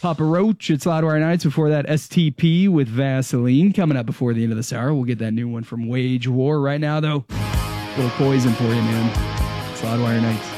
Papa Roach at Loudwire Nights. Before that, STP with Vaseline coming up before the end of this hour. We'll get that new one from Wage War. Right now, though, a little poison for you, man. It's Loudwire Nights.